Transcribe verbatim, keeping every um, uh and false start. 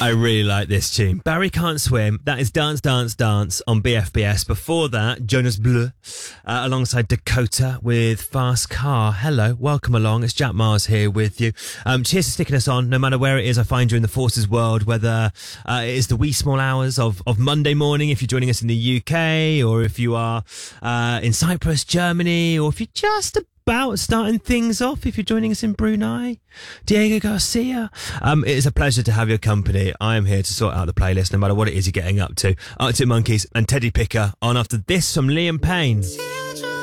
I really like this tune. Barry Can't Swim. That is Dance, Dance, Dance on B F B S. Before that, Jonas Bleu, uh, alongside Dakota with Fast Car. Hello, welcome along. It's Jack Mars here with you. Um, cheers for sticking us on, no matter where it is I find you in the Forces world, whether uh, it is the wee small hours of, of Monday morning, if you're joining us in the U K, or if you are uh, in Cyprus, Germany, or if you're just a about starting things off, if you're joining us in Brunei, Diego Garcia. Um, it is a pleasure to have your company. I am here to sort out the playlist, no matter what it is you're getting up to. Arctic Monkeys and Teddy Picker on after this from Liam Payne.